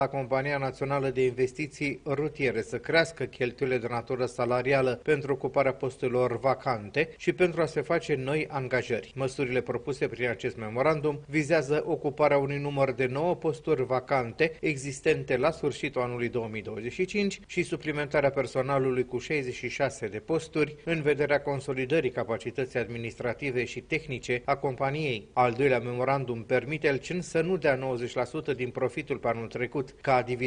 la Compania Națională de Investiții Rutiere să crească cheltuielile de natură salarială pentru ocuparea posturilor vacante și pentru a se face noi angajări. Măsurile propuse prin acest memorandum vizează ocuparea unui număr de 9 posturi vacante existente la sfârșitul anului 2025 și suplimentarea personalului cu 66 de posturi în vederea consolidării capacității administrative și tehnice a companiei. Al doilea memorandum permite Elcin să nu dea 90% din profitul pe anul trecut ca dividend